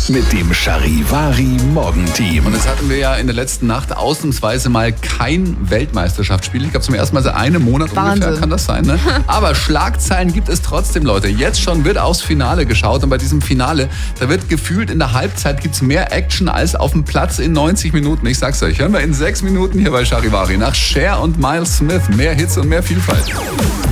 mit dem Charivari Morgenteam. Und jetzt hatten wir ja in der letzten Nacht ausnahmsweise mal kein Weltmeisterschaftsspiel. Ich glaube zum ersten Mal seit einem Monat ungefähr, kann das sein, ne? Aber Schlagzeilen gibt es trotzdem, Leute. Jetzt schon wird aufs Finale geschaut und bei diesem Finale, da wird gefühlt in der Halbzeit gibt's mehr Action als auf dem Platz in 90 Minuten. Ich sag's euch, hören wir in 6 Minuten hier bei Charivari nach Cher und Miles Smith. Mehr Hits und mehr Vielfalt.